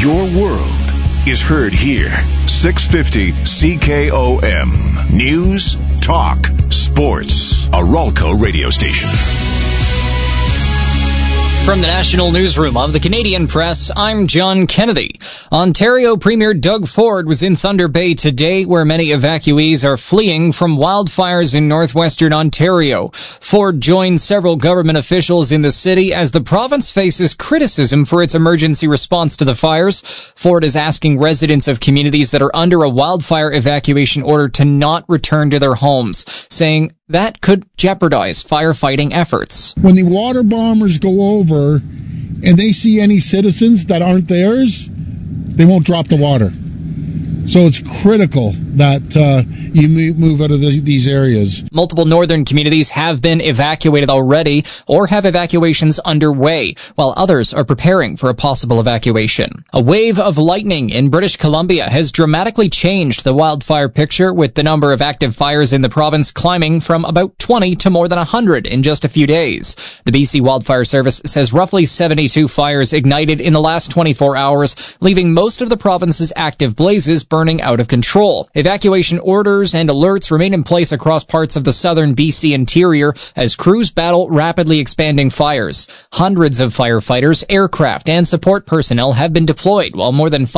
Your world is heard here. 650 CKOM. News, talk, sports. A Ralco radio station. From the National Newsroom of the Canadian Press, I'm John Kennedy. Ontario Premier Doug Ford was in Thunder Bay today, where many evacuees are fleeing from wildfires in northwestern Ontario. Ford joined several government officials in the city as the province faces criticism for its emergency response to the fires. Ford is asking residents of communities that are under a wildfire evacuation order to not return to their homes, saying that could jeopardize firefighting efforts. When the water bombers go over and they see any citizens that aren't theirs, they won't drop the water. So it's critical that you move out of these areas. Multiple northern communities have been evacuated already or have evacuations underway, while others are preparing for a possible evacuation. A wave of lightning in British Columbia has dramatically changed the wildfire picture, with the number of active fires in the province climbing from about 20 to more than 100 in just a few days. The BC Wildfire Service says roughly 72 fires ignited in the last 24 hours, leaving most of the province's active blazes burning out of control. Evacuation orders and alerts remain in place across parts of the southern BC interior as crews battle rapidly expanding fires. Hundreds of firefighters, aircraft, and support personnel have been deployed, while more than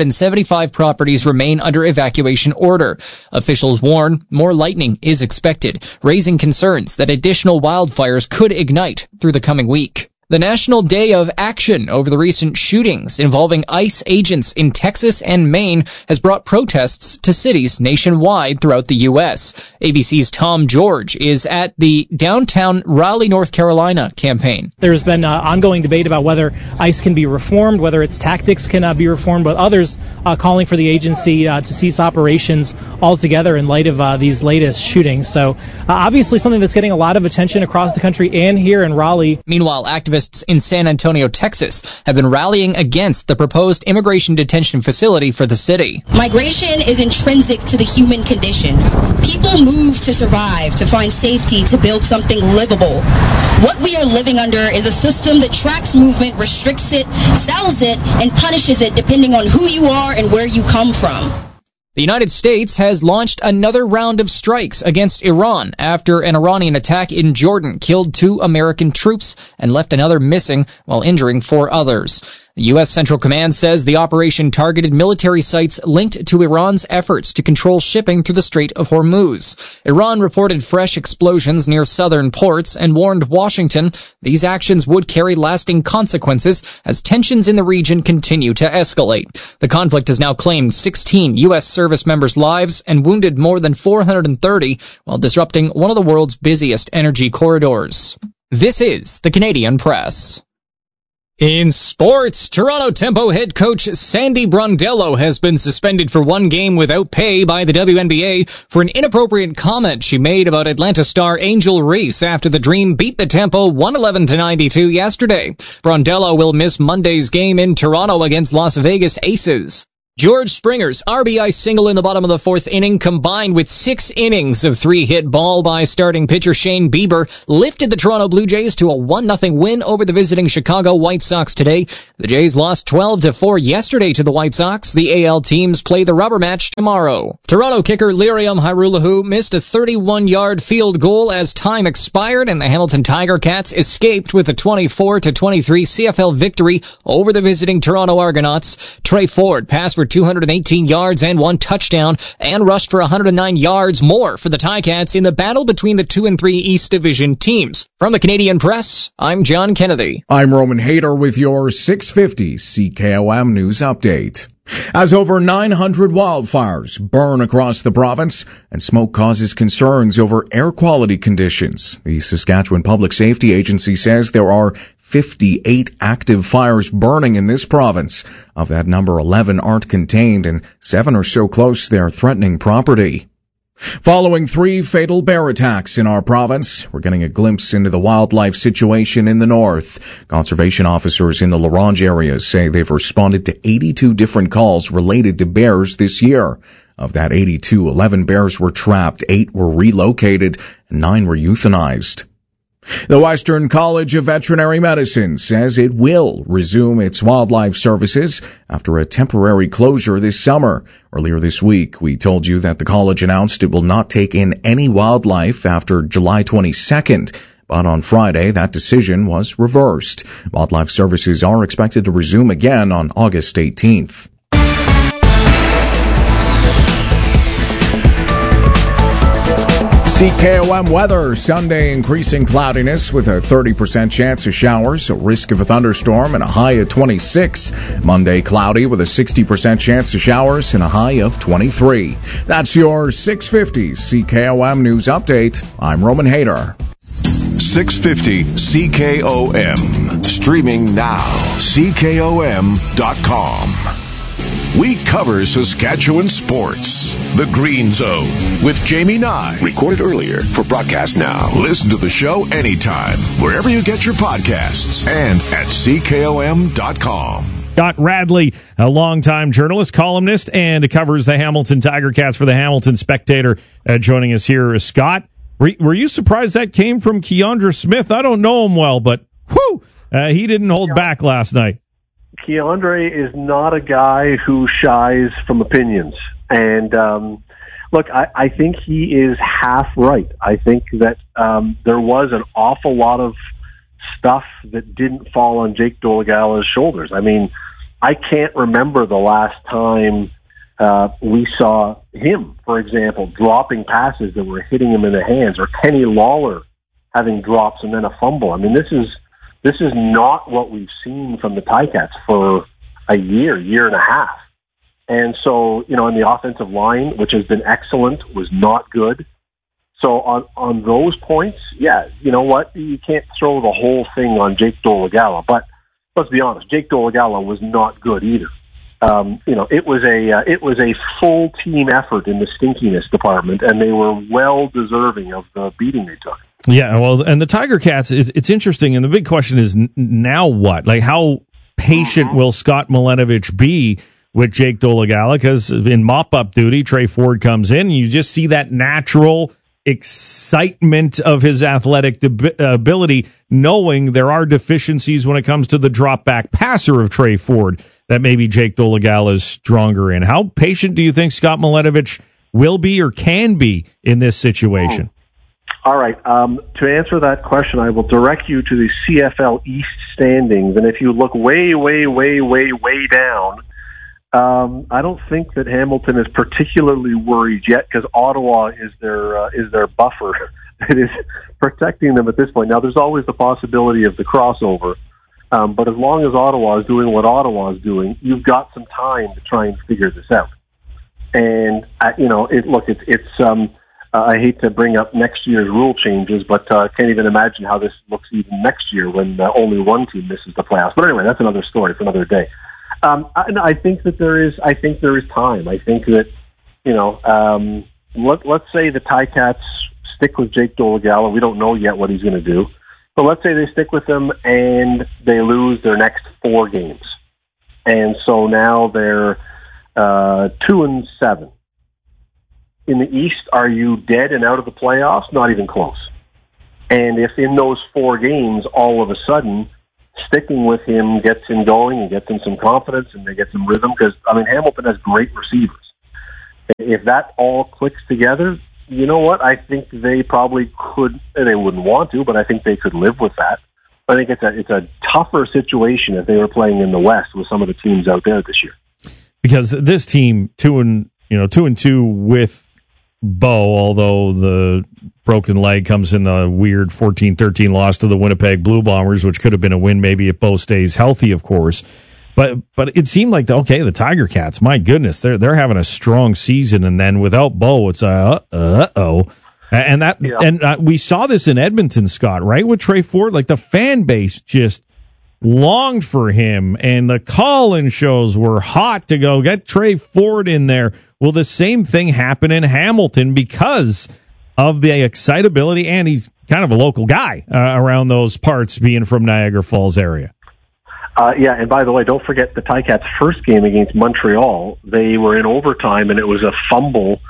575 properties remain under evacuation order. Officials warn more lightning is expected, raising concerns that additional wildfires could ignite through the coming week. The National Day of Action over the recent shootings involving ICE agents in Texas and Maine has brought protests to cities nationwide throughout the U.S. ABC's Tom George is at the downtown Raleigh, North Carolina campaign. There's been ongoing debate about whether ICE can be reformed, whether its tactics can be reformed, but others calling for the agency to cease operations altogether in light of these latest shootings. So obviously something that's getting a lot of attention across the country and here in Raleigh. Meanwhile, activists in San Antonio, Texas, have been rallying against the proposed immigration detention facility for the city. Migration is intrinsic to the human condition. People move to survive, to find safety, to build something livable. What we are living under is a system that tracks movement, restricts it, sells it, and punishes it depending on who you are and where you come from. The United States has launched another round of strikes against Iran after an Iranian attack in Jordan killed 2 American troops and left another missing while injuring 4 others. The U.S. Central Command says the operation targeted military sites linked to Iran's efforts to control shipping through the Strait of Hormuz. Iran reported fresh explosions near southern ports and warned Washington these actions would carry lasting consequences as tensions in the region continue to escalate. The conflict has now claimed 16 U.S. service members' lives and wounded more than 430 while disrupting one of the world's busiest energy corridors. This is the Canadian Press. In sports, Toronto Tempo head coach Sandy Brondello has been suspended for 1 game without pay by the WNBA for an inappropriate comment she made about Atlanta star Angel Reese after the Dream beat the Tempo 111-92 yesterday. Brondello will miss Monday's game in Toronto against Las Vegas Aces. George Springer's RBI single in the bottom of the 4th inning, combined with 6 innings of 3-hit ball by starting pitcher Shane Bieber, lifted the Toronto Blue Jays to a 1-0 win over the visiting Chicago White Sox today. The Jays lost 12-4 yesterday to the White Sox. The AL teams play the rubber match tomorrow. Toronto kicker Liriam Hairulahu missed a 31-yard field goal as time expired, and the Hamilton Tiger Cats escaped with a 24-23 CFL victory over the visiting Toronto Argonauts. Trey Ford passed for 218 yards and 1 touchdown and rushed for 109 yards more for the Ticats in the battle between the 2 and 3 East Division teams. From the Canadian Press, I'm John Kennedy. I'm Roman Hayter with your 650 CKOM News Update. As over 900 wildfires burn across the province and smoke causes concerns over air quality conditions, the Saskatchewan Public Safety Agency says there are 58 active fires burning in this province. Of that number, 11 aren't contained and 7 are so close they're threatening property. Following 3 fatal bear attacks in our province, we're getting a glimpse into the wildlife situation in the north. Conservation officers in the La Ronge area say they've responded to 82 different calls related to bears this year. Of that 82, 11 bears were trapped, 8 were relocated, and 9 were euthanized. The Western College of Veterinary Medicine says it will resume its wildlife services after a temporary closure this summer. Earlier this week, we told you that the college announced it will not take in any wildlife after July 22nd. But on Friday, that decision was reversed. Wildlife services are expected to resume again on August 18th. CKOM weather, Sunday increasing cloudiness with a 30% chance of showers, a risk of a thunderstorm, and a high of 26. Monday cloudy with a 60% chance of showers and a high of 23. That's your 650 CKOM News Update. I'm Roman Hayter. 650 CKOM. Streaming now. CKOM.com. We cover Saskatchewan sports. The Green Zone with Jamie Nye. Recorded earlier for broadcast now. Listen to the show anytime, wherever you get your podcasts, and at CKOM.com. Scott Radley, a longtime journalist, columnist, and covers the Hamilton Tiger Cats for the Hamilton Spectator, joining us here. Scott, were you surprised that came from Keandra Smith? I don't know him well, but he didn't hold back last night. Keandre is not a guy who shies from opinions. And, look, I think he is half right. I think that there was an awful lot of stuff that didn't fall on Jake Dolegala's shoulders. I mean, I can't remember the last time we saw him, for example, dropping passes that were hitting him in the hands, or Kenny Lawler having drops and then a fumble. I mean, this is not what we've seen from the Ticats for a year and a half. And so, in the offensive line, which has been excellent, was not good. So on those points, yeah, you know what? You can't throw the whole thing on Jake Dolegala. But let's be honest, Jake Dolegala was not good either. It was a full team effort in the stinkiness department, and they were well deserving of the beating they took. Yeah, well, and the Tiger Cats, it's interesting, and the big question is now what? Like, how patient will Scott Milenovich be with Jake Dolegala? Because in mop-up duty, Trey Ford comes in, and you just see that natural excitement of his athletic ability, knowing there are deficiencies when it comes to the drop-back passer of Trey Ford that maybe Jake Dolegala is stronger in. How patient do you think Scott Milenovich will be or can be in this situation? All right. To answer that question, I will direct you to the CFL East standings. And if you look way, way, way, way, way down, I don't think that Hamilton is particularly worried yet, because Ottawa is their buffer that is protecting them at this point. Now, there's always the possibility of the crossover, but as long as Ottawa is doing what Ottawa is doing, you've got some time to try and figure this out. And I hate to bring up next year's rule changes, but I can't even imagine how this looks even next year when only one team misses the playoffs. But anyway, that's another story for another day. I think that there is time. I think that, let's say the Ticats stick with Jake Dolegala. We don't know yet what he's going to do. But let's say they stick with him and they lose their next 4 games. And so now they're 2-7. In the East, are you dead and out of the playoffs? Not even close. And if in those 4 games, all of a sudden, sticking with him gets him going and gets him some confidence and they get some rhythm, because, Hamilton has great receivers. If that all clicks together, you know what? I think they probably could. They wouldn't want to, but I think they could live with that. I think it's a tougher situation if they were playing in the West with some of the teams out there this year. Because this team, 2-2 with Bo, although the broken leg comes in the weird 14-13 loss to the Winnipeg Blue Bombers, which could have been a win maybe if Bo stays healthy, of course. But it seemed like, the Tiger Cats, my goodness, they're having a strong season, and then without Bo, it's uh-oh. And we saw this in Edmonton, Scott, right, with Trey Ford? Like, the fan base just longed for him, and the call-in shows were hot to go get Trey Ford in there. Will the same thing happen in Hamilton because of the excitability, and he's kind of a local guy around those parts, being from Niagara Falls area? And by the way, don't forget the Ticats' first game against Montreal. They were in overtime, and it was a fumble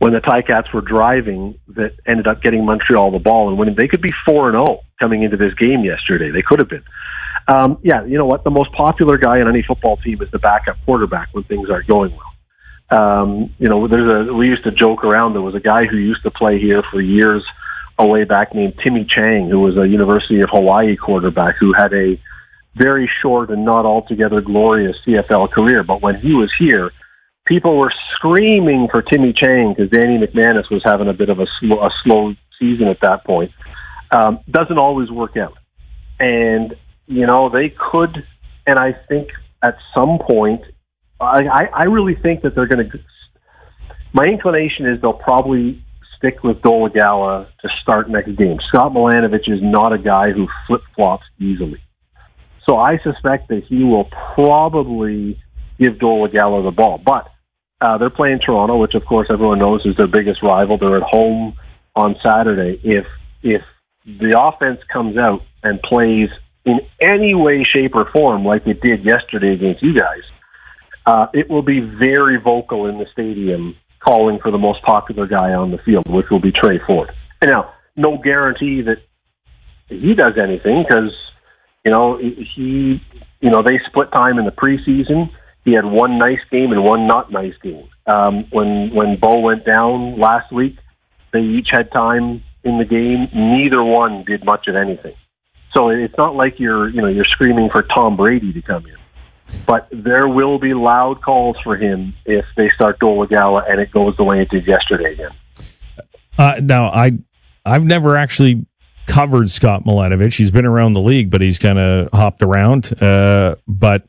when the Ticats were driving that ended up getting Montreal the ball and winning. They could be 4-0 coming into this game yesterday. They could have been. Yeah, you know what? The most popular guy on any football team is the backup quarterback when things aren't going well. You know, we used to joke around. There was a guy who used to play here for years a way back named Timmy Chang, who was a University of Hawaii quarterback who had a very short and not altogether glorious CFL career. But when he was here, people were screaming for Timmy Chang because Danny McManus was having a bit of a slow season at that point. Doesn't always work out. And, you know, they could, and I think at some point, I really think that they're going to, my inclination is they'll probably stick with Dolegala to start next game. Scott Milanovich is not a guy who flip-flops easily. So I suspect that he will probably give Dolegala the ball. But they're playing Toronto, which of course everyone knows is their biggest rival. They're at home on Saturday. If the offense comes out and plays in any way, shape, or form like it did yesterday against you guys, it will be very vocal in the stadium calling for the most popular guy on the field, which will be Trey Ford. And now, no guarantee that he does anything because, you know, they split time in the preseason. He had one nice game and one not nice game. When Bo went down last week, they each had time in the game. Neither one did much of anything. So it's not like you're screaming for Tom Brady to come in. But there will be loud calls for him if they start Dolegala and it goes the way it did yesterday again. Now, I've never actually covered Scott Milanovich. He's been around the league, but he's kind of hopped around. But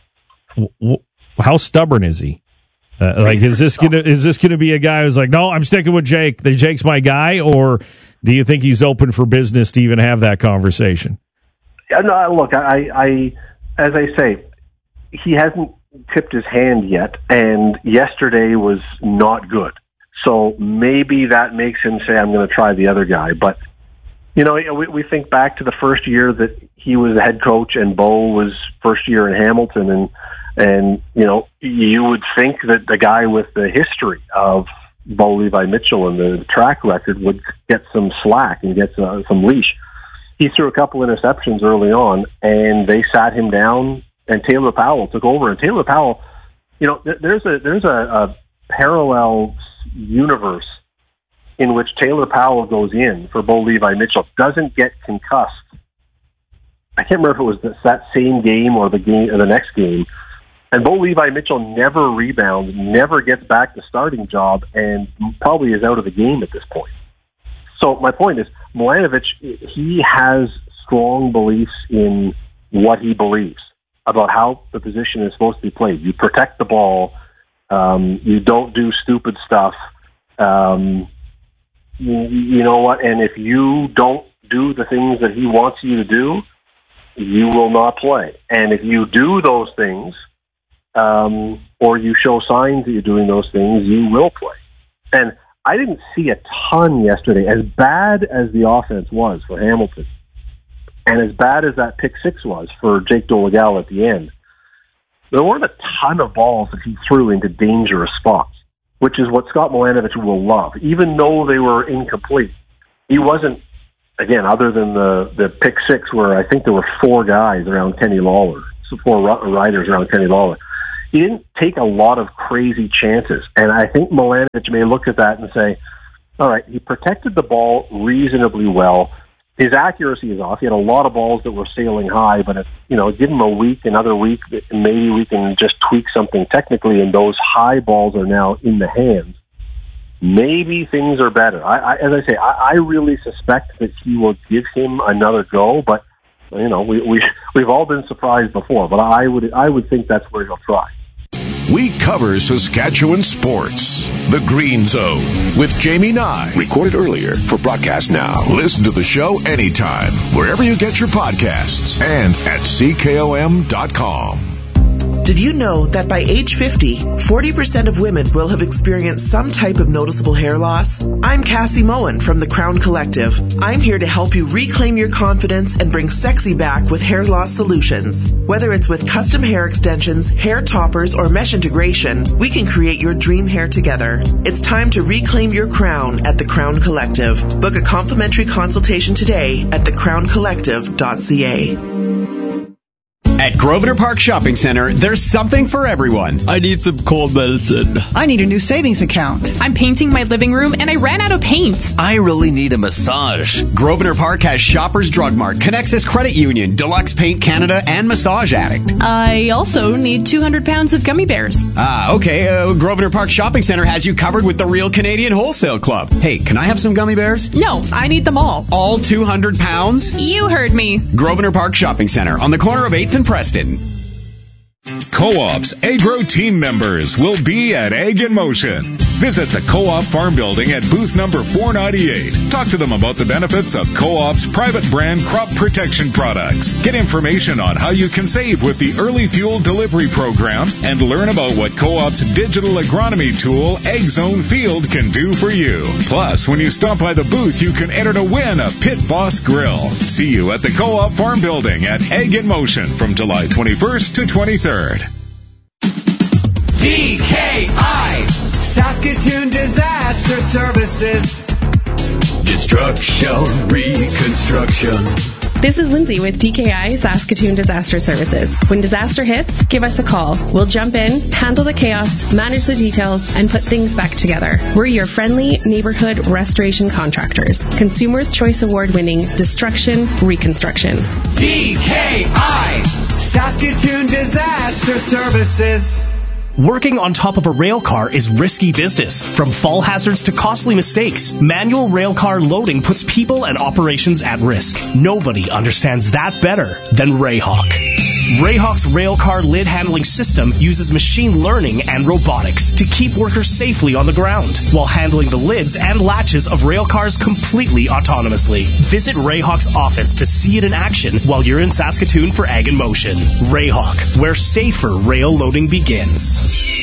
how stubborn is he? Is this gonna be a guy who's like, no, I'm sticking with Jake. Jake's my guy, or do you think he's open for business to even have that conversation? Yeah, no, look, I as I say, he hasn't tipped his hand yet, and yesterday was not good. So maybe that makes him say, I'm going to try the other guy. But, you know, we think back to the first year that he was the head coach and Bo was first year in Hamilton, and you know, you would think that the guy with the history of Bo Levi Mitchell and the track record would get some slack and get some leash. He threw a couple interceptions early on, and they sat him down, and Taylor Powell took over. And Taylor Powell, you know, there's a parallel universe in which Taylor Powell goes in for Bo Levi Mitchell, doesn't get concussed. I can't remember if it was that same game or the next game. And Bo Levi Mitchell never rebounds, never gets back the starting job, and probably is out of the game at this point. So my point is, Milanovich, he has strong beliefs in what he believes about how the position is supposed to be played. You protect the ball. You don't do stupid stuff. You know what? And if you don't do the things that he wants you to do, you will not play. And if you do those things, or you show signs that you're doing those things, you will play. And I didn't see a ton yesterday. As bad as the offense was for Hamilton, and as bad as that pick six was for Jake Dolegala at the end, there weren't a ton of balls that he threw into dangerous spots, which is what Scott Milanovich will love. Even though they were incomplete, he wasn't, again, other than the pick six where I think there were four guys around Kenny Lawler, four riders around Kenny Lawler. He didn't take a lot of crazy chances. And I think Milanovich may look at that and say, all right, he protected the ball reasonably well. His accuracy is off. He had a lot of balls that were sailing high, but give him a week, another week, maybe we can just tweak something technically, and those high balls are now in the hands. Maybe things are better. As I say, I really suspect that he will give him another go, but we've all been surprised before. But I would think that's where he'll try. We cover Saskatchewan sports. The Green Zone with Jamie Nye. Recorded earlier for broadcast now. Listen to the show anytime, wherever you get your podcasts, and at CKOM.com. Did you know that by age 50, 40% of women will have experienced some type of noticeable hair loss? I'm Cassie Moen from the Crown Collective. I'm here to help you reclaim your confidence and bring sexy back with hair loss solutions. Whether it's with custom hair extensions, hair toppers, or mesh integration, we can create your dream hair together. It's time to reclaim your crown at the Crown Collective. Book a complimentary consultation today at thecrowncollective.ca. At Grosvenor Park Shopping Center, there's something for everyone. I need some cold medicine. I need a new savings account. I'm painting my living room and I ran out of paint. I really need a massage. Grosvenor Park has Shoppers Drug Mart, Connexus Credit Union, Deluxe Paint Canada, and Massage Addict. I also need 200 pounds of gummy bears. Okay. Grosvenor Park Shopping Center has you covered with the Real Canadian Wholesale Club. Hey, can I have some gummy bears? No, I need them all. All 200 pounds? You heard me. Grosvenor Park Shopping Center on the corner of 8th and Preston. Co-op's agro team members will be at Ag in Motion. Visit the Co-op Farm Building at booth number 498. Talk to them about the benefits of Co-op's private brand crop protection products. Get information on how you can save with the Early Fuel Delivery Program and learn about what Co-op's digital agronomy tool, AgZone Field, can do for you. Plus, when you stop by the booth, you can enter to win a Pit Boss Grill. See you at the Co-op Farm Building at Ag in Motion from July 21st to 23rd. DKI, Saskatoon Disaster Services. Destruction, reconstruction. This is Lindsay with DKI Saskatoon Disaster Services. When disaster hits, give us a call. We'll jump in, handle the chaos, manage the details, and put things back together. We're your friendly neighborhood restoration contractors. Consumers' Choice Award-winning Destruction Reconstruction. DKI, Saskatoon Disaster Services. Working on top of a rail car is risky business. From fall hazards to costly mistakes, manual rail car loading puts people and operations at risk. Nobody understands that better than Rayhawk. Rayhawk's rail car lid handling system uses machine learning and robotics to keep workers safely on the ground while handling the lids and latches of rail cars completely autonomously. Visit Rayhawk's office to see it in action while you're in Saskatoon for Ag in Motion. Rayhawk, where safer rail loading begins.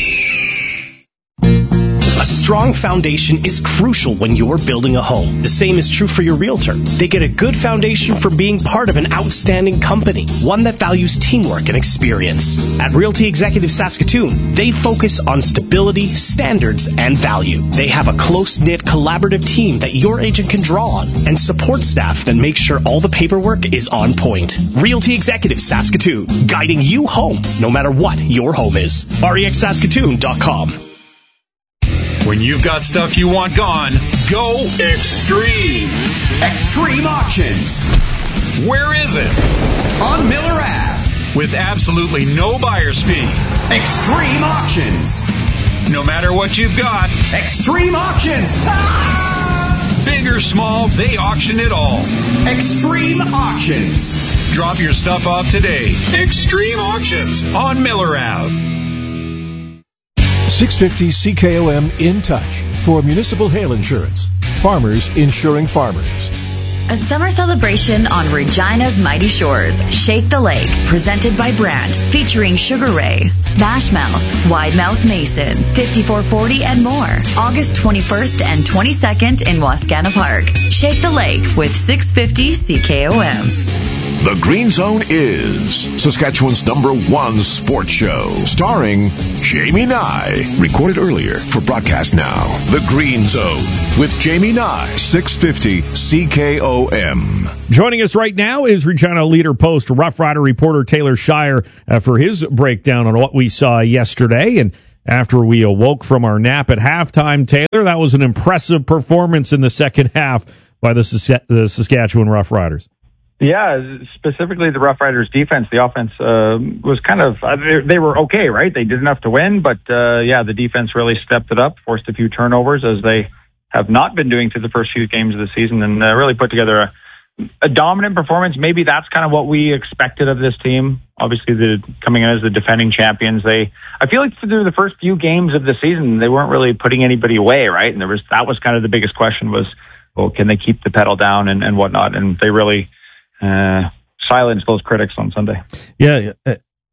A strong foundation is crucial when you're building a home. The same is true for your realtor. They get a good foundation from being part of an outstanding company, one that values teamwork and experience. At Realty Executive Saskatoon, they focus on stability, standards, and value. They have a close-knit, collaborative team that your agent can draw on, and support staff that make sure all the paperwork is on point. Realty Executive Saskatoon, guiding you home, no matter what your home is. REXSaskatoon.com. When you've got stuff you want gone, go extreme. Extreme Auctions. Where is it? On Miller Ave. With absolutely no buyer's fee. Extreme Auctions. No matter what you've got, Extreme Auctions. Ah! Big or small, they auction it all. Extreme Auctions. Drop your stuff off today. Extreme Auctions on Miller Ave. 650 CKOM In Touch for municipal hail insurance. Farmers insuring farmers. A summer celebration on Regina's Mighty Shores. Shake the Lake, presented by Brandt, featuring Sugar Ray, Smash Mouth, Wide Mouth Mason, 5440 and more. August 21st and 22nd in Wascana Park. Shake the Lake with 650 CKOM. The Green Zone is Saskatchewan's #1 sports show, starring Jamie Nye. Recorded earlier for broadcast now. The Green Zone with Jamie Nye, 650 CKOM. Joining us right now is Regina Leader Post Rough Rider reporter Taylor Shire for his breakdown on what we saw yesterday. And after we awoke from our nap at halftime, Taylor, that was an impressive performance in the second half by the Saskatchewan Rough Riders. Yeah, specifically the Rough Riders defense. The offense was kind of, they were okay, right? They did enough to win, but the defense really stepped it up, forced a few turnovers as they have not been doing through the first few games of the season, and really put together a dominant performance. Maybe that's kind of what we expected of this team. Obviously, coming in as the defending champions, I feel like through the first few games of the season, they weren't really putting anybody away, right? And that was kind of the biggest question was, well, can they keep the pedal down and whatnot? And they really silence those critics on Sunday. Yeah,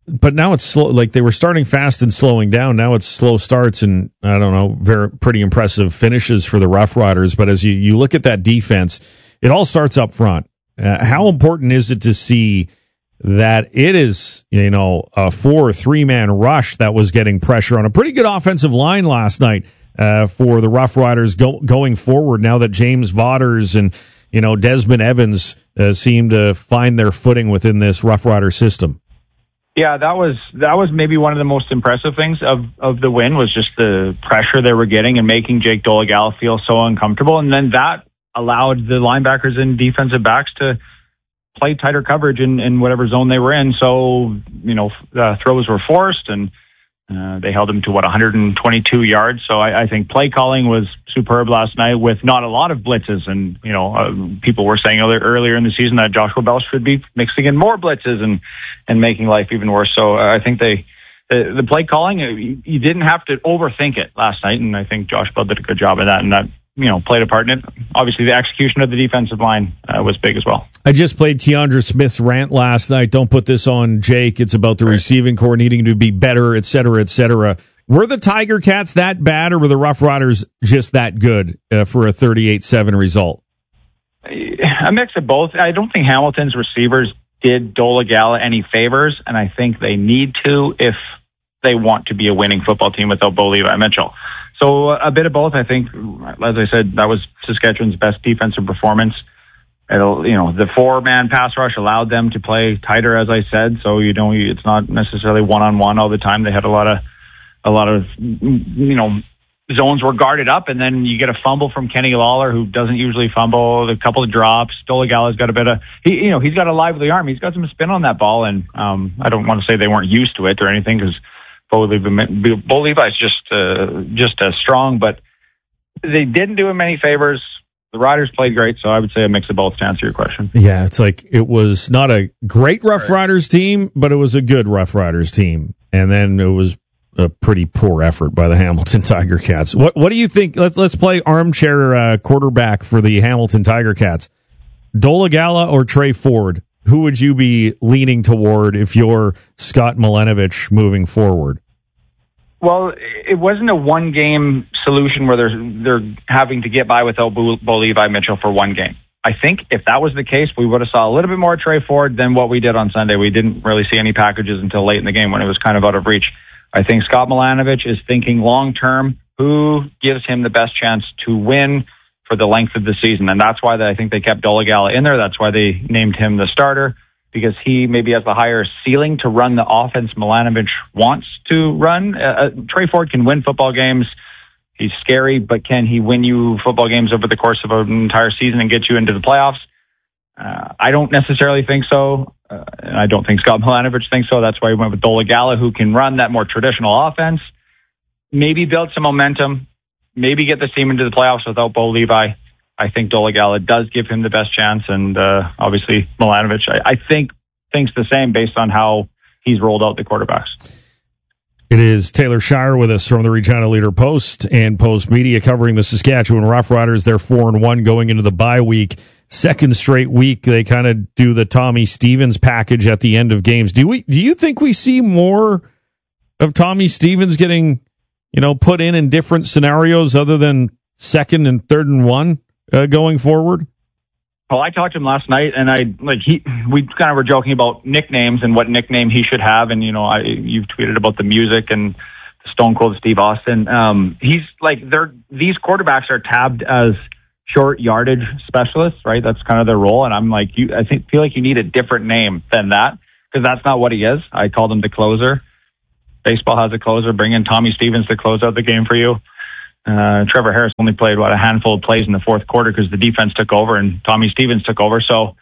but now it's slow. Like they were starting fast and slowing down. Now it's slow starts and I don't know, pretty impressive finishes for the Rough Riders. But as you look at that defense, it all starts up front. How important is it to see that it is, a 4-3-man rush that was getting pressure on a pretty good offensive line last night for the Rough Riders going forward now that James Vaughters and, Desmond Evans seem to find their footing within this Rough Rider system? Yeah, that was maybe one of the most impressive things of the win was just the pressure they were getting and making Jake Dolegala feel so uncomfortable. And then that allowed the linebackers and defensive backs to play tighter coverage in whatever zone they were in. So, throws were forced and they held him to 122 yards. So I think play calling was superb last night with not a lot of blitzes. And, people were saying earlier in the season that Joshua Bell should be mixing in more blitzes and making life even worse. So I think the play calling, you didn't have to overthink it last night. And I think Josh Bell did a good job of that. And that, played a part in it. Obviously, the execution of the defensive line was big as well. I just played Keandra Smith's rant last night. Don't put this on Jake. It's about the receiving core needing to be better, et cetera, et cetera. Were the Tiger Cats that bad, or were the Rough Riders just that good for a 38-7 result? A mix of both. I don't think Hamilton's receivers did Dolegala any favors, and I think they need to if they want to be a winning football team without Bo Levi Mitchell. So a bit of both. I think, as I said, that was Saskatchewan's best defensive performance. The 4-man pass rush allowed them to play tighter, as I said. So it's not necessarily one-on-one all the time. They had a lot of zones were guarded up, and then you get a fumble from Kenny Lawler, who doesn't usually fumble. A couple of drops. Dolegala's got a bit of he's got a lively arm. He's got some spin on that ball, and I don't want to say they weren't used to it or anything because Bo Levi's just as strong, but they didn't do him any favors. The Riders played great, so I would say a mix of both to answer your question. Yeah, it's like it was not a great Rough Riders team, but it was a good Rough Riders team. And then it was a pretty poor effort by the Hamilton Tiger Cats. What do you think? Let's play armchair quarterback for the Hamilton Tiger Cats. Dolegala or Trey Ford? Who would you be leaning toward if you're Scott Milenovich moving forward? Well, it wasn't a one-game solution where they're having to get by without Bo Levi Mitchell for one game. I think if that was the case, we would have saw a little bit more Trey Ford than what we did on Sunday. We didn't really see any packages until late in the game when it was kind of out of reach. I think Scott Milenovich is thinking long-term, who gives him the best chance to win for the length of the season. And that's why I think they kept Dolegala in there. That's why they named him the starter, because he maybe has the higher ceiling to run the offense Milenovich wants to run. Trey Ford can win football games. He's scary, but can he win you football games over the course of an entire season and get you into the playoffs? I don't necessarily think so. And I don't think Scott Milenovich thinks so. That's why we went with Dolegala, who can run that more traditional offense, maybe build some momentum, maybe get this team into the playoffs without Bo Levi. I think Dolegala does give him the best chance, and obviously Milenovich, I think, thinks the same based on how he's rolled out the quarterbacks. It is Taylor Shire with us from the Regina Leader-Post and Post Media covering the Saskatchewan Roughriders. They're 4-1 going into the bye week. Second straight week, they kind of do the Tommy Stevens package at the end of games. Do you think we see more of Tommy Stevens getting, put in different scenarios other than 2nd and 3rd and 1 going forward? Well, I talked to him last night, and we kind of were joking about nicknames and what nickname he should have. And you've tweeted about the music and the Stone Cold Steve Austin. He's like these quarterbacks are tabbed as short yardage specialists, right? That's kind of their role. And I'm like, feel like you need a different name than that, because that's not what he is. I called him the closer. Baseball has a closer. Bring in Tommy Stevens to close out the game for you. Trevor Harris only played a handful of plays in the fourth quarter because the defense took over and Tommy Stevens took over. So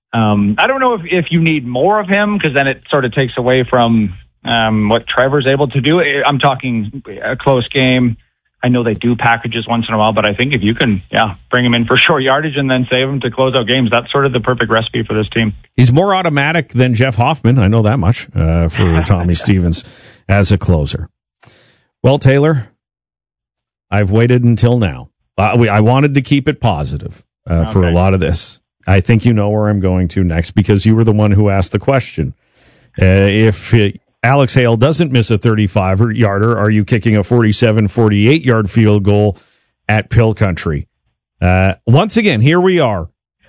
I don't know if you need more of him, because then it sort of takes away from what Trevor's able to do. I'm talking a close game. I know they do packages once in a while, but I think if you can, bring him in for short yardage and then save him to close out games, that's sort of the perfect recipe for this team. He's more automatic than Jeff Hoffman. I know that much for Tommy Stevens as a closer. Well, Taylor, I've waited until now. I wanted to keep it positive for a lot of this. I think you know where I'm going to next, because you were the one who asked the question. If Alex Hale doesn't miss a 35-yarder, are you kicking a 47, 48-yard field goal at Pill Country? Once again, here we are,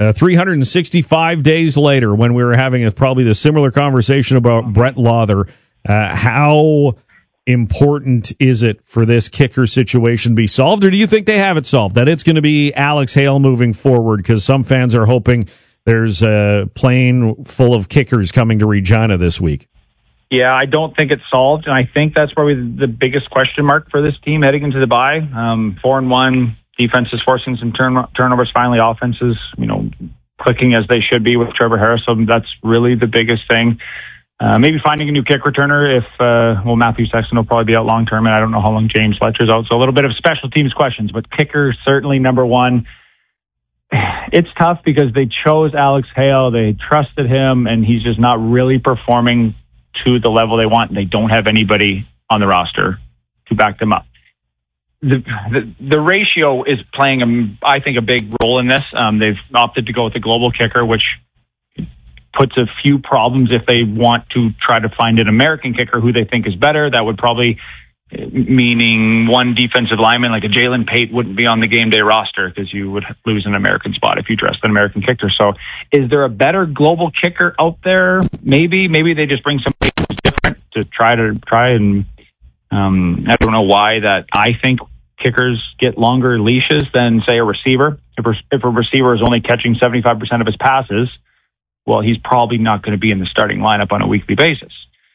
365 days later, when we were having probably the similar conversation about Brett Lawther. How important is it for this kicker situation to be solved, or do you think they have it solved, that it's going to be Alex Hale moving forward? Because some fans are hoping there's a plane full of kickers coming to Regina this week. Yeah, I don't think it's solved, and I think that's probably the biggest question mark for this team heading into the bye. 4-1, defense is forcing some turnovers. Finally, offenses, clicking as they should be with Trevor Harris. So that's really the biggest thing. Maybe finding a new kick returner if, Matthew Sexton will probably be out long term, and I don't know how long James Fletcher's out. So a little bit of special teams questions, but kicker certainly number one. It's tough because they chose Alex Hale, they trusted him, and he's just not really performing to the level they want. They don't have anybody on the roster to back them up. The ratio is playing, I think, a big role in this. They've opted to go with the global kicker, which puts a few problems if they want to try to find an American kicker who they think is better. That would probably meaning one defensive lineman like a Jalen Pate wouldn't be on the game day roster because you would lose an American spot if you dressed an American kicker. So is there a better global kicker out there? Maybe they just bring somebody who's different to try and I don't know why that I think kickers get longer leashes than, say, a receiver. If a receiver is only catching 75% of his passes, well, he's probably not going to be in the starting lineup on a weekly basis.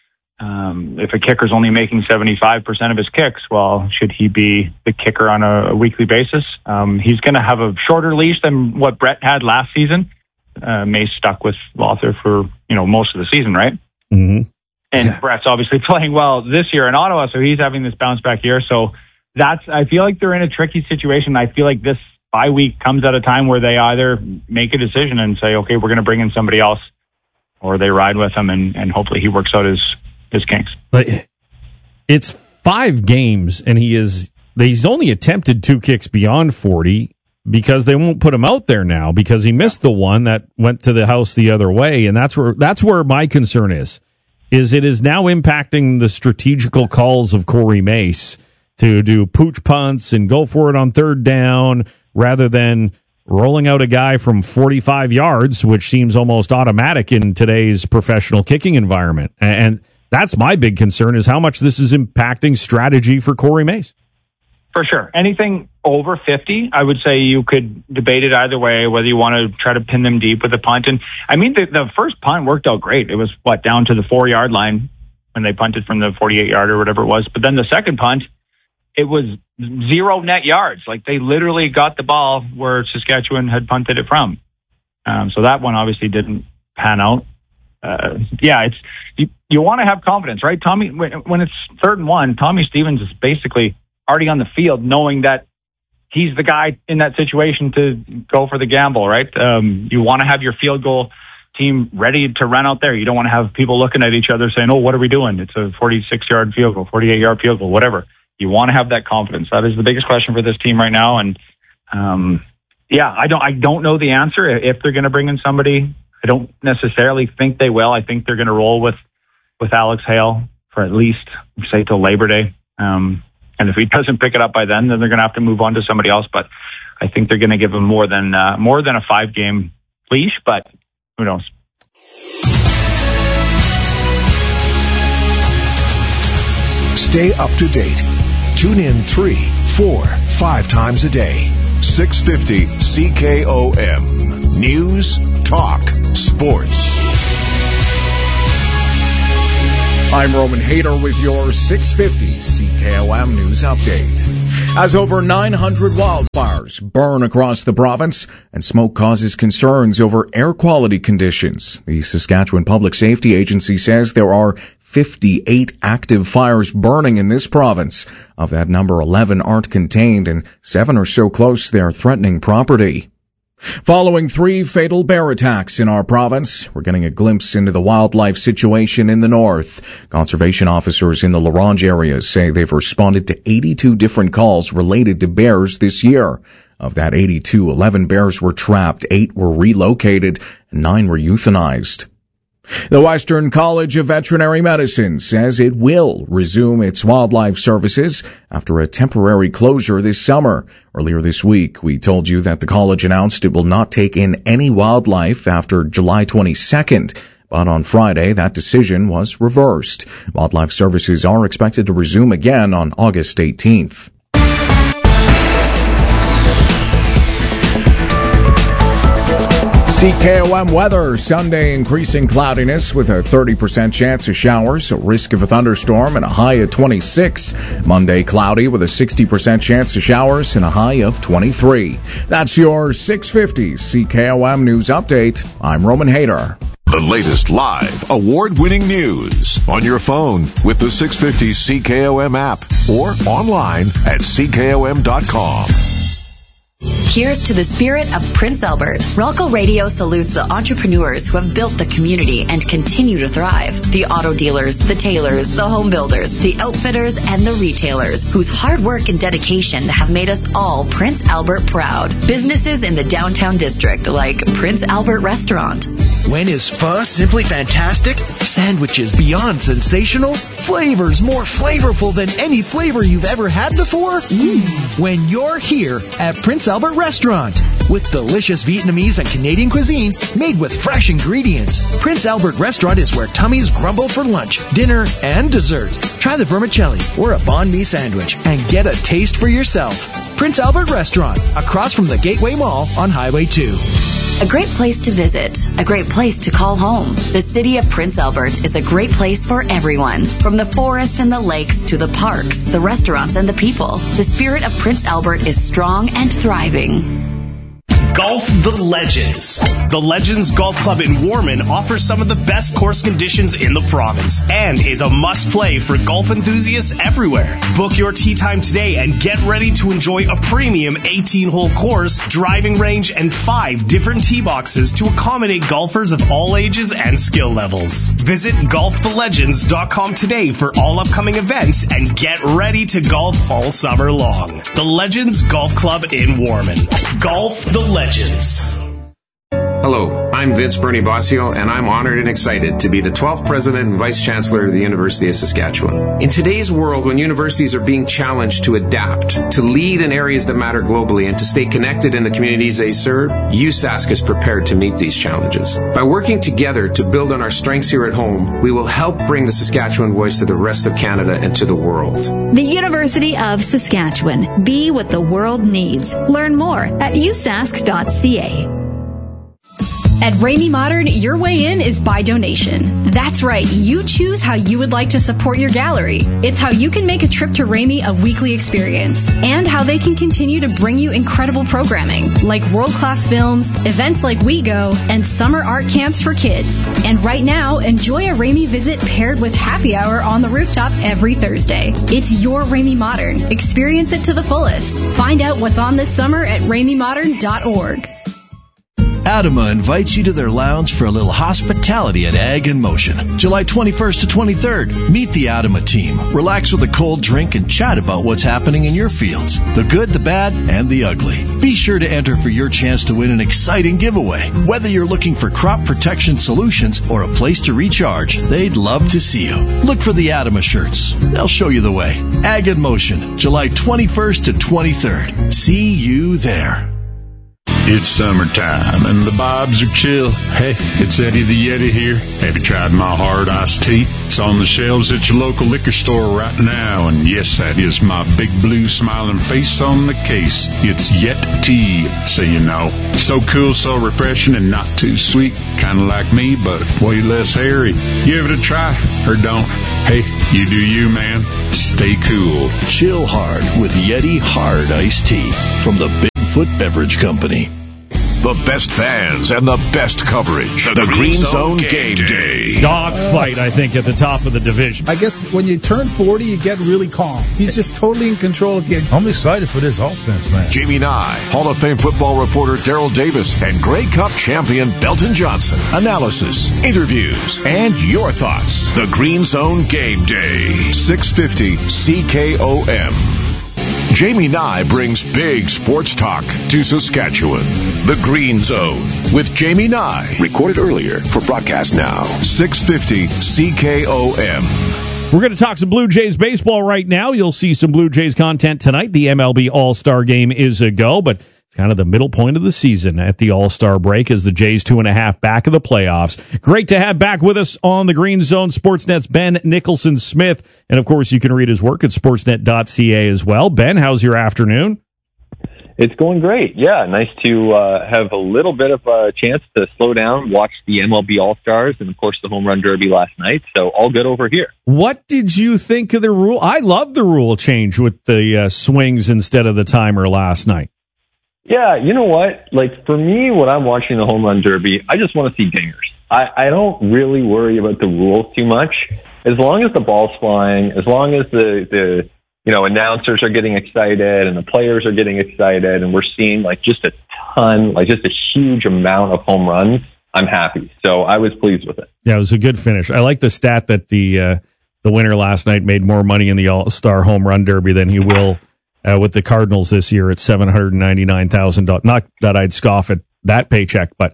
If a kicker's only making 75% of his kicks, well, should he be the kicker on a weekly basis? He's going to have a shorter leash than what Brett had last season. May stuck with Lawther for, most of the season, right? Mm-hmm. And Brett's obviously playing well this year in Ottawa, so he's having this bounce back year. So I feel like they're in a tricky situation. I feel like this bye week comes at a time where they either make a decision and say, okay, we're going to bring in somebody else, or they ride with him and hopefully he works out his kinks. But it's 5 games, and he's only attempted 2 kicks beyond 40 because they won't put him out there now because he missed the one that went to the house the other way, and that's where my concern is it is now impacting the strategical calls of Corey Mace to do pooch punts and go for it on third down rather than rolling out a guy from 45 yards, which seems almost automatic in today's professional kicking environment. And that's my big concern, is how much this is impacting strategy for Corey Mace. For sure. Anything over 50, I would say you could debate it either way, whether you want to try to pin them deep with a punt. And I mean, the first punt worked out great. It was, down to the 4-yard line when they punted from the 48-yard or whatever it was. But then the second punt, it was 0 net yards. Like, they literally got the ball where Saskatchewan had punted it from. So that one obviously didn't pan out. It's you want to have confidence, right? Tommy, when it's 3rd and 1, Tommy Stevens is basically already on the field knowing that he's the guy in that situation to go for the gamble, right? You want to have your field goal team ready to run out there. You don't want to have people looking at each other saying, oh, what are we doing? It's a 46-yard field goal, 48-yard field goal, whatever. You want to have that confidence. That is the biggest question for this team right now. And I don't know the answer if they're going to bring in somebody. I don't necessarily think they will. I think they're going to roll with Alex Hale for at least, say, till Labor Day. And if he doesn't pick it up by then they're going to have to move on to somebody else. But I think they're going to give him more than a 5-game leash. But who knows? Stay up to date. Tune in 3, 4, 5 times a day. 650 CKOM. News, talk, sports. I'm Roman Hayter with your 650 CKOM News Update. As over 900 wildfires burn across the province and smoke causes concerns over air quality conditions, the Saskatchewan Public Safety Agency says there are 58 active fires burning in this province. Of that number, 11 aren't contained and 7 are so close they're threatening property. Following 3 fatal bear attacks in our province, we're getting a glimpse into the wildlife situation in the north. Conservation officers in the La Ronge area say they've responded to 82 different calls related to bears this year. Of that 82, 11 bears were trapped, 8 were relocated, and 9 were euthanized. The Western College of Veterinary Medicine says it will resume its wildlife services after a temporary closure this summer. Earlier this week, we told you that the college announced it will not take in any wildlife after July 22nd. But on Friday, that decision was reversed. Wildlife services are expected to resume again on August 18th. CKOM weather. Sunday, increasing cloudiness with a 30% chance of showers, a risk of a thunderstorm, and a high of 26. Monday, cloudy with a 60% chance of showers and a high of 23. That's your 650 CKOM News Update. I'm Roman Hayter. The latest live, award-winning news on your phone with the 650 CKOM app or online at CKOM.com. Here's to the spirit of Prince Albert. Ralco Radio salutes the entrepreneurs who have built the community and continue to thrive. The auto dealers, the tailors, the home builders, the outfitters, and the retailers whose hard work and dedication have made us all Prince Albert proud. Businesses in the downtown district like Prince Albert Restaurant. When is pho simply fantastic? Sandwiches beyond sensational? Flavors more flavorful than any flavor you've ever had before? When you're here at Prince Albert Restaurant with delicious Vietnamese and Canadian cuisine made with fresh ingredients. Prince Albert Restaurant is where tummies grumble for lunch, dinner, and dessert. Try the vermicelli or a banh mi sandwich and get a taste for yourself. Prince Albert Restaurant, across from the Gateway Mall on Highway 2. A great place to visit, a great place to call home. The city of Prince Albert is a great place for everyone. From the forest and the lakes to the parks, the restaurants and the people, the spirit of Prince Albert is strong and thriving. Golf the Legends. The Legends Golf Club in Warman offers some of the best course conditions in the province and is a must-play for golf enthusiasts everywhere. Book your tee time today and get ready to enjoy a premium 18-hole course, driving range, and 5 different tee boxes to accommodate golfers of all ages and skill levels. Visit golfthelegends.com today for all upcoming events and get ready to golf all summer long. The Legends Golf Club in Warman. Golf the Legends. Hello, I'm Vince Bernie Bossio, and I'm honored and excited to be the 12th President and Vice Chancellor of the University of Saskatchewan. In today's world, when universities are being challenged to adapt, to lead in areas that matter globally, and to stay connected in the communities they serve, USask is prepared to meet these challenges. By working together to build on our strengths here at home, we will help bring the Saskatchewan voice to the rest of Canada and to the world. The University of Saskatchewan. Be what the world needs. Learn more at usask.ca. At Ramey Modern, your way in is by donation. That's right, you choose how you would like to support your gallery. It's how you can make a trip to Ramey a weekly experience, and how they can continue to bring you incredible programming, like world-class films, events like We Go, and summer art camps for kids. And right now, enjoy a Ramey visit paired with happy hour on the rooftop every Thursday. It's your Ramey Modern. Experience it to the fullest. Find out what's on this summer at RameyModern.org. Adama invites you to their lounge for a little hospitality at Ag in Motion. July 21st to 23rd. Meet the Adama team. Relax with a cold drink and chat about what's happening in your fields. The good, the bad, and the ugly. Be sure to enter for your chance to win an exciting giveaway. Whether you're looking for crop protection solutions or a place to recharge, they'd love to see you. Look for the Adama shirts. They'll show you the way. Ag in Motion, July 21st to 23rd. See you there. It's summertime and the vibes are chill. Hey, it's Eddie the Yeti here. Have you tried my hard iced tea? It's on the shelves at your local liquor store right now. And yes, that is my big blue smiling face on the case. It's Yet Tea, so you know. So cool, so refreshing, and not too sweet. Kind of like me, but way less hairy. Give it a try, or don't. Hey, you do you, man. Stay cool. Chill hard with Yeti Hard Iced Tea from the Bigfoot Beverage Company. The best fans and the best coverage. The Green Zone Game Day. Dogfight, I think, at the top of the division. I guess when you turn 40, you get really calm. He's just totally in control at the end. I'm excited for this offense, man. Jamie Nye, Hall of Fame football reporter Daryl Davis, and Grey Cup champion Belton Johnson. Analysis, interviews, and your thoughts. The Green Zone Game Day. 650 CKOM. Jamie Nye brings big sports talk to Saskatchewan. The Green Zone with Jamie Nye. Recorded earlier for broadcast now. 650 CKOM. We're going to talk some Blue Jays baseball right now. You'll see some Blue Jays content tonight. The MLB All-Star Game is a go, but it's kind of the middle point of the season at the All-Star break as the Jays 2.5 back of the playoffs. Great to have back with us on the Green Zone Sportsnet's Ben Nicholson-Smith. And, of course, you can read his work at sportsnet.ca as well. Ben, how's your afternoon? It's going great. Yeah, nice to have a little bit of a chance to slow down, watch the MLB All-Stars, and, of course, the Home Run Derby last night. So all good over here. What did you think of the rule? I love the rule change with the swings instead of the timer last night. Yeah, you know what? Like, for me, when I'm watching the Home Run Derby, I just want to see dingers. I don't really worry about the rules too much. As long as the ball's flying, as long as the announcers are getting excited and the players are getting excited and we're seeing, like, just a ton, like, just a huge amount of home runs, I'm happy. So I was pleased with it. Yeah, it was a good finish. I like the stat that the winner last night made more money in the All-Star Home Run Derby than he will with the Cardinals this year at $799,000. Not that I'd scoff at that paycheck, but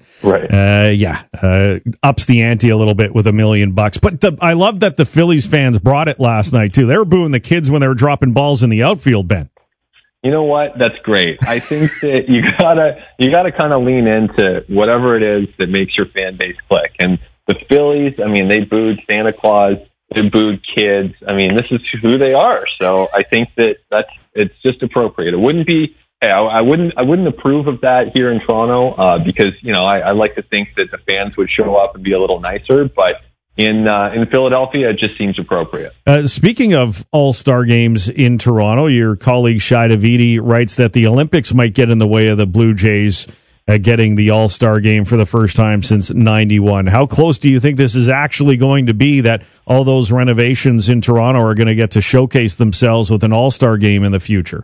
ups the ante a little bit with $1 million. But I love that the Phillies fans brought it last night too. They were booing the kids when they were dropping balls in the outfield, Ben. You know what? That's great. I think that you gotta kind of lean into whatever it is that makes your fan base click. And the Phillies, I mean, they booed Santa Claus, they booed kids. I mean, this is who they are. So I think it's just appropriate. It wouldn't be. Hey, I wouldn't approve of that here in Toronto because I like to think that the fans would show up and be a little nicer. But in Philadelphia, it just seems appropriate. Speaking of All-Star games in Toronto, your colleague Shai Davidi writes that the Olympics might get in the way of the Blue Jays getting the All-Star game for the first time since '91. How close do you think this is actually going to be that all those renovations in Toronto are going to get to showcase themselves with an All-Star game in the future?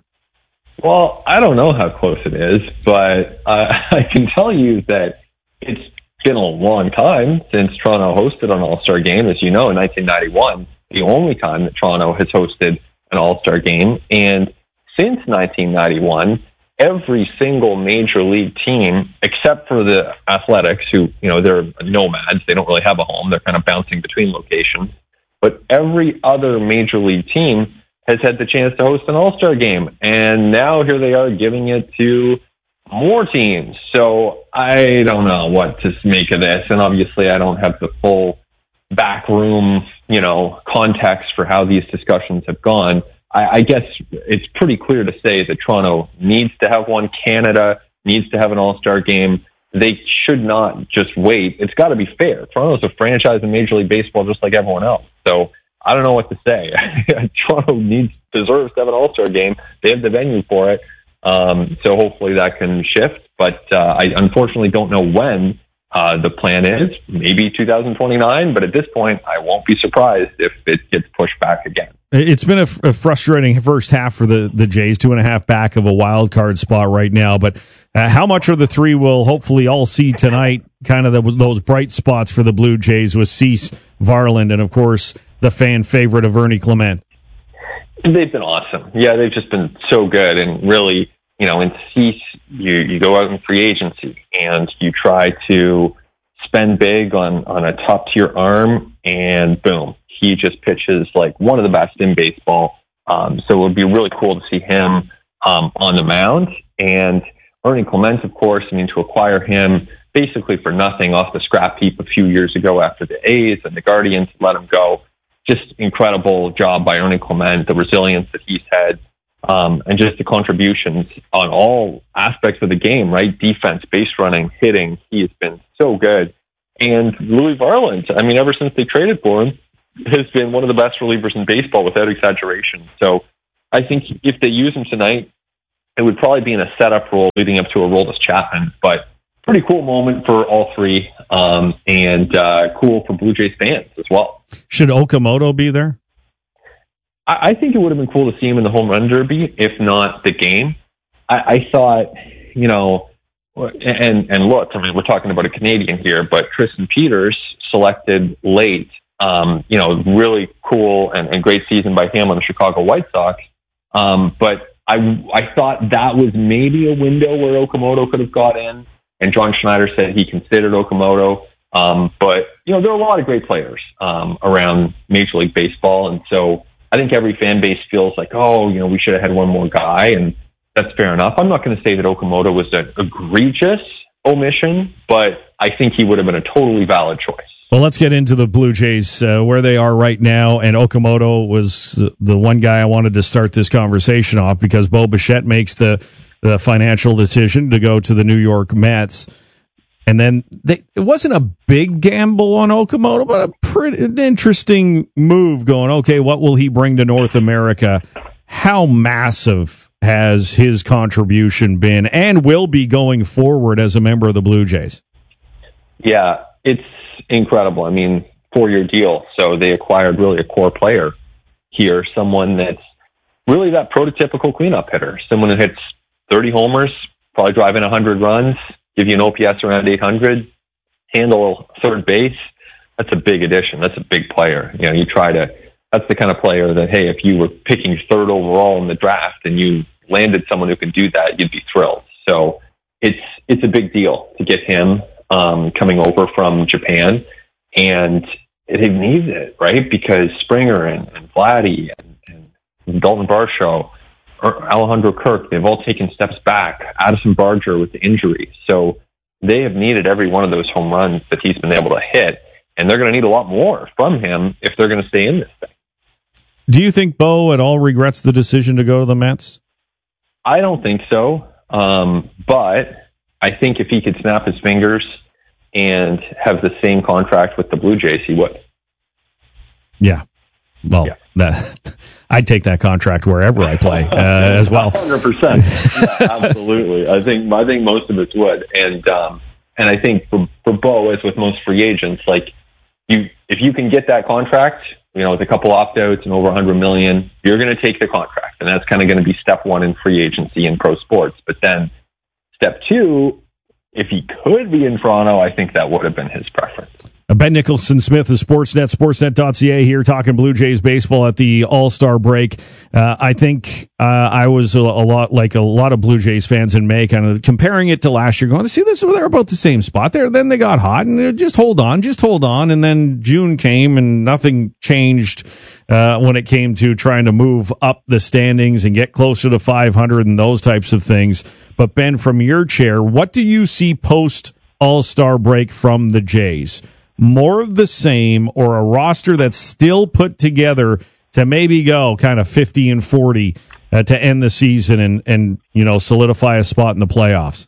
Well, I don't know how close it is, but I can tell you that it's been a long time since Toronto hosted an All-Star game. As you know, in 1991, the only time that Toronto has hosted an All-Star game. And since 1991, every single major league team, except for the Athletics, who, they're nomads, they don't really have a home, they're kind of bouncing between locations, but every other major league team has had the chance to host an All-Star game. And now here they are giving it to more teams. So I don't know what to make of this. And obviously I don't have the full backroom, context for how these discussions have gone. I guess it's pretty clear to say that Toronto needs to have one. Canada needs to have an All-Star game. They should not just wait. It's got to be fair. Toronto's a franchise in Major League Baseball just like everyone else. So I don't know what to say. Toronto deserves to have an All-Star game. They have the venue for it. So hopefully that can shift. But I unfortunately don't know when the plan is. Maybe 2029. But at this point, I won't be surprised if it gets pushed back again. It's been a frustrating first half for the Jays, 2.5 back of a wild card spot right now. But how much of the three will hopefully all see tonight, kind of those bright spots for the Blue Jays with Cease, Varland, and, of course, the fan favorite of Ernie Clement? They've been awesome. Yeah, they've just been so good. And really, in Cease, you go out in free agency and you try to spend big on a top-tier arm, and boom, he just pitches like one of the best in baseball. So it would be really cool to see him on the mound. And Ernie Clement, of course, to acquire him basically for nothing off the scrap heap a few years ago after the A's and the Guardians let him go. Just incredible job by Ernie Clement, the resilience that he's had, and just the contributions on all aspects of the game, right? Defense, base running, hitting. He has been so good. And Louis Varland, ever since they traded for him, has been one of the best relievers in baseball without exaggeration. So I think if they use him tonight, it would probably be in a setup role leading up to a Aroldis Chapman. But pretty cool moment for all three, and cool for Blue Jays fans as well. Should Okamoto be there? I think it would have been cool to see him in the Home Run Derby, if not the game. I thought, and look, we're talking about a Canadian here, but Tristan Peters selected late, really cool and great season by him on the Chicago White Sox. But I thought that was maybe a window where Okamoto could have got in, and John Schneider said he considered Okamoto. But, there are a lot of great players around Major League Baseball, and so I think every fan base feels like, we should have had one more guy, and that's fair enough. I'm not going to say that Okamoto was an egregious omission, but I think he would have been a totally valid choice. Well, let's get into the Blue Jays, where they are right now, and Okamoto was the one guy I wanted to start this conversation off because Bo Bichette makes the financial decision to go to the New York Mets. And then it wasn't a big gamble on Okamoto, but a pretty interesting move going, okay, what will he bring to North America? How massive has his contribution been and will be going forward as a member of the Blue Jays? Yeah, it's incredible. I mean, 4-year deal. So they acquired really a core player here, someone that's really that prototypical cleanup hitter, someone who hits 30 homers, probably driving 100 runs, give you an OPS around 800, handle third base. That's a big addition. That's a big player. That's the kind of player that, hey, if you were picking third overall in the draft and you landed someone who could do that, you'd be thrilled. So it's a big deal to get him coming over from Japan, and they needed it, right? Because Springer and Vladdy and Dalton Varsho, or Alejandro Kirk, they've all taken steps back. Addison Barger with the injury. So they have needed every one of those home runs that he's been able to hit, and they're going to need a lot more from him if they're going to stay in this thing. Do you think Bo at all regrets the decision to go to the Mets? I don't think so. But I think if he could snap his fingers and have the same contract with the Blue Jays, he would. Yeah. Well, I'd take that contract wherever I play as well. 100%. Yeah, absolutely. I think most of us would, and I think for Bo, as with most free agents, if you can get that contract, with a couple opt-outs and over $100 million, you're going to take the contract, and that's kind of going to be step one in free agency in pro sports. But then step two, if he could be in Toronto, I think that would have been his preference. Ben Nicholson-Smith of Sportsnet, sportsnet.ca here talking Blue Jays baseball at the All-Star break. I think I was a lot like a lot of Blue Jays fans in May, kind of comparing it to last year, going, see, they're about the same spot there. Then they got hot, and just hold on. And then June came, and nothing changed when it came to trying to move up the standings and get closer to 500 and those types of things. But, Ben, from your chair, what do you see post-All-Star break from the Jays? More of the same, or a roster that's still put together to maybe go kind of 50 and 40 to end the season and solidify a spot in the playoffs?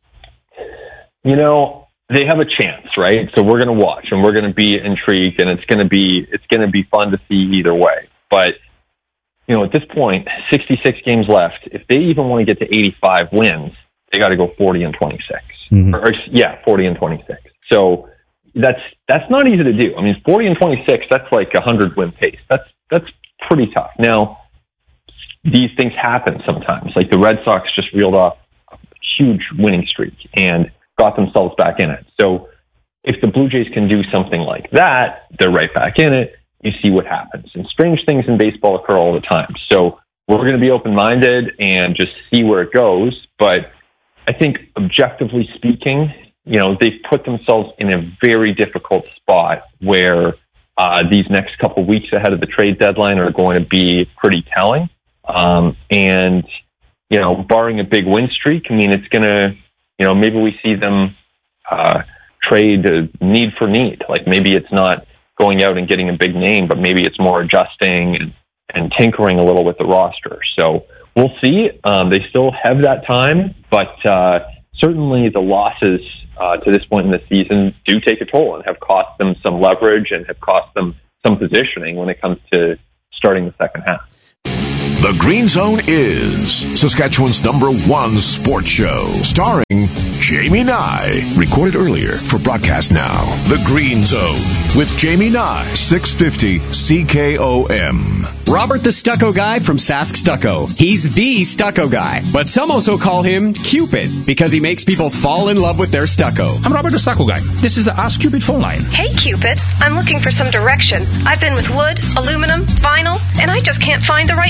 They have a chance, right? So we're going to watch and we're going to be intrigued, and it's going to be fun to see either way. But at this point, 66 games left. If they even want to get to 85 wins, they got to go 40 and 26. Mm-hmm. 40 and 26. So that's not easy to do. I mean, 40 and 26, that's like a 100-win pace. That's pretty tough. Now, these things happen sometimes. Like the Red Sox just reeled off a huge winning streak and got themselves back in it. So if the Blue Jays can do something like that, they're right back in it. You see what happens. And strange things in baseball occur all the time. So we're going to be open-minded and just see where it goes. But I think objectively speaking, they've put themselves in a very difficult spot where these next couple weeks ahead of the trade deadline are going to be pretty telling. And barring a big win streak, I mean, it's going to, maybe we see them trade need for need. Like maybe it's not going out and getting a big name, but maybe it's more adjusting and tinkering a little with the roster. So we'll see. They still have that time, but certainly the losses to this point in the season do take a toll and have cost them some leverage and have cost them some positioning when it comes to starting the second half. The Green Zone is Saskatchewan's #1 sports show, starring Jamie Nye. Recorded earlier for broadcast now. The Green Zone with Jamie Nye, 650 CKOM. Robert the Stucco Guy from Sask Stucco. He's the stucco guy, but some also call him Cupid because he makes people fall in love with their stucco. I'm Robert the Stucco Guy. This is the Ask Cupid phone line. Hey Cupid, I'm looking for some direction. I've been with wood, aluminum, vinyl, and I just can't find the right fit.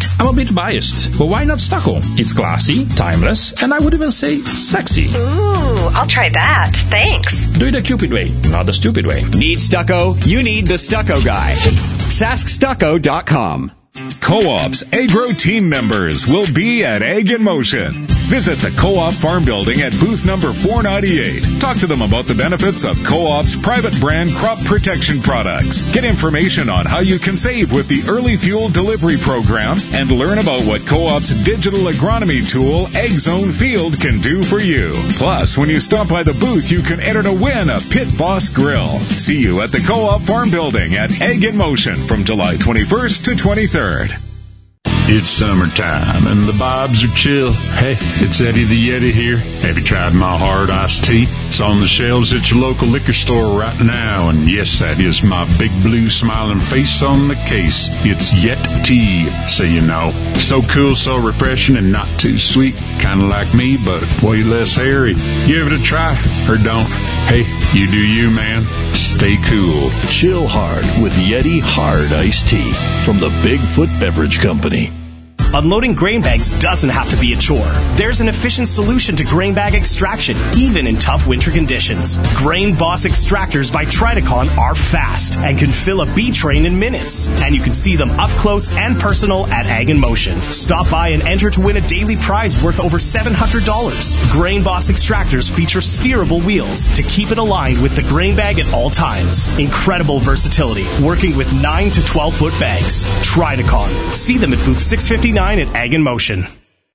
I'm a bit biased, but why not stucco? It's classy, timeless, and I would even say sexy. Ooh, I'll try that. Thanks. Do it the Cupid way, not the stupid way. Need stucco? You need the Stucco Guy. SaskStucco.com. Co-op's agro team members will be at Ag in Motion. Visit the Co-op Farm Building at booth number 498. Talk to them about the benefits of Co-op's private brand crop protection products. Get information on how you can save with the early fuel delivery program and learn about what Co-op's digital agronomy tool, AgZone Field, can do for you. Plus, when you stop by the booth, you can enter to win a Pit Boss grill. See you at the Co-op Farm Building at Ag in Motion from July 21st to 23rd. It's summertime and the vibes are chill. Hey, it's Eddie the Yeti here. Have you tried my hard iced tea? It's on the shelves at your local liquor store right now. And yes, that is my big blue smiling face on the case. It's Yet Tea, so you know. So cool, so refreshing, and not too sweet. Kind of like me, but way less hairy. Give it a try, or don't. Hey, you do you, man. Stay cool. Chill hard with Yeti Hard Iced Tea from the Bigfoot Beverage Company. Unloading grain bags doesn't have to be a chore. There's an efficient solution to grain bag extraction, even in tough winter conditions. Grain Boss extractors by Triticon are fast and can fill a B train in minutes. And you can see them up close and personal at Ag in Motion. Stop by and enter to win a daily prize worth over $700. Grain Boss extractors feature steerable wheels to keep it aligned with the grain bag at all times. Incredible versatility, working with 9 to 12-foot bags. Triticon. See them at booth 659 at Ag in Motion.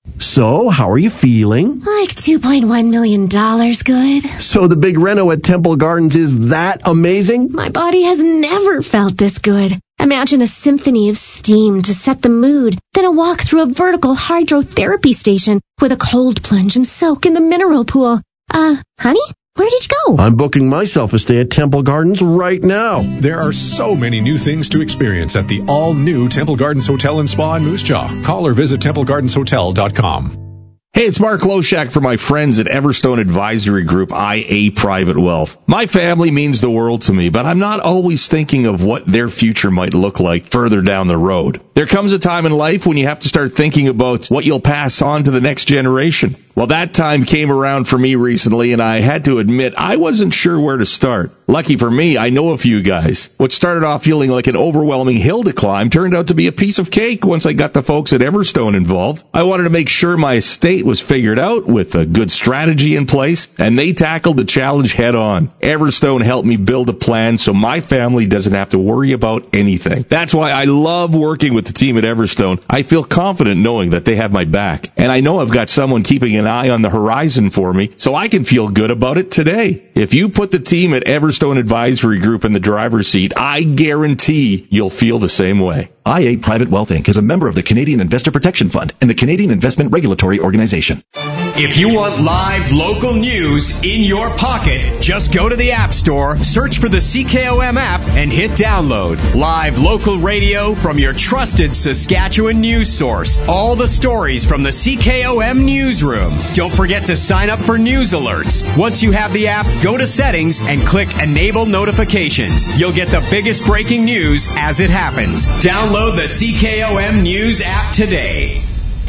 So, how are you feeling? Like $2.1 million good. So the big reno at Temple Gardens is that amazing? My body has never felt this good. Imagine a symphony of steam to set the mood, then a walk through a vertical hydrotherapy station with a cold plunge and soak in the mineral pool. Honey? Where did you go? I'm booking myself a stay at Temple Gardens right now. There are so many new things to experience at the all-new Temple Gardens Hotel and Spa in Moose Jaw. Call or visit TempleGardensHotel.com. Hey, it's Mark Loshak for my friends at Everstone Advisory Group, IA Private Wealth. My family means the world to me, but I'm not always thinking of what their future might look like further down the road. There comes a time in life when you have to start thinking about what you'll pass on to the next generation. Well, that time came around for me recently, and I had to admit I wasn't sure where to start. Lucky for me, I know a few guys. What started off feeling like an overwhelming hill to climb turned out to be a piece of cake once I got the folks at Everstone involved. I wanted to make sure my estate was figured out with a good strategy in place, and they tackled the challenge head on. Everstone helped me build a plan so my family doesn't have to worry about anything. That's why I love working with the team at Everstone. I feel confident knowing that they have my back, and I know I've got someone keeping an eye on the horizon for me, so I can feel good about it today. If you put the team at Everstone Advisory Group in the driver's seat, I guarantee you'll feel the same way. IA Private Wealth Inc. is a member of the Canadian Investor Protection Fund and the Canadian Investment Regulatory Organization. If you want live local news in your pocket, just go to the App Store, search for the CKOM app, and hit download. Live local radio from your trusted Saskatchewan news source. All the stories from the CKOM newsroom. Don't forget to sign up for news alerts. Once you have the app, go to Settings and click Enable Notifications. You'll get the biggest breaking news as it happens. Download the CKOM News app today.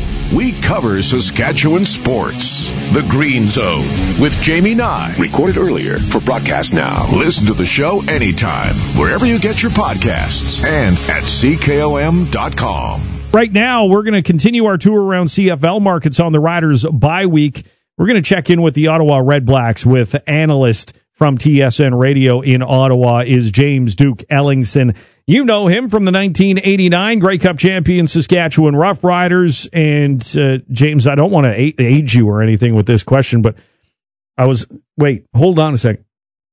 We cover Saskatchewan sports. The Green Zone with Jamie Nye. Recorded earlier for broadcast now. Listen to the show anytime, wherever you get your podcasts, and at CKOM.com. Right now, we're going to continue our tour around CFL markets on the Riders bye week. We're going to check in with the Ottawa Red Blacks with analyst from TSN Radio in Ottawa is James Duke Ellingson. You know him from the 1989 Grey Cup champion Saskatchewan Roughriders. And, James, I don't want to age you or anything with this question, but wait, hold on a second.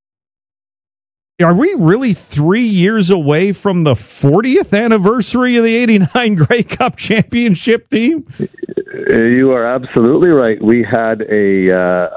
Are we really 3 years away from the 40th anniversary of the 89 Grey Cup championship team? You are absolutely right. We had a